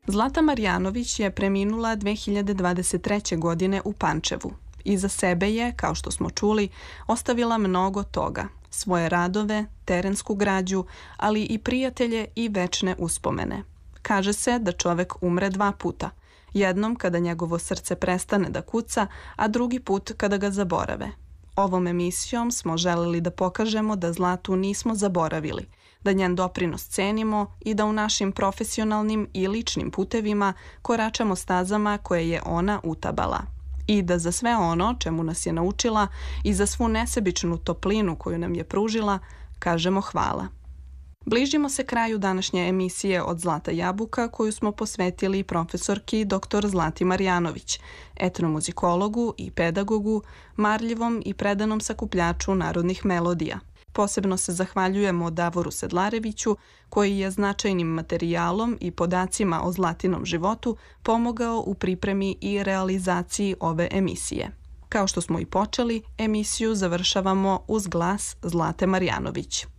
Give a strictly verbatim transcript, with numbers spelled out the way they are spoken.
Zlata Marjanović je preminula dve hiljade dvadeset treće. godine u Pančevu. Iza sebe je, kao što smo čuli, ostavila mnogo toga. Svoje radove, terensku građu, ali i prijatelje i večne uspomene. Kaže se da čovek umre dva puta. Jednom kada njegovo srce prestane da kuca, a drugi put kada ga zaborave. Ovom emisijom smo želeli da pokažemo da Zlatu nismo zaboravili, da njen doprinos cenimo i da u našim profesionalnim i ličnim putevima koračamo stazama koje je ona utabala. I da za sve ono čemu nas je naučila i za svu nesebičnu toplinu koju nam je pružila, kažemo hvala. Bližimo se kraju današnje emisije Od Zlata jabuka koju smo posvetili profesorki doktor Zlati Marjanović, etnomuzikologu i pedagogu, marljivom i predanom sakupljaču narodnih melodija. Posebno se zahvaljujemo Davoru Sedlareviću koji je značajnim materijalom i podacima o Zlatinom životu pomogao u pripremi i realizaciji ove emisije. Kao što smo i počeli, emisiju završavamo uz glas Zlate Marjanović.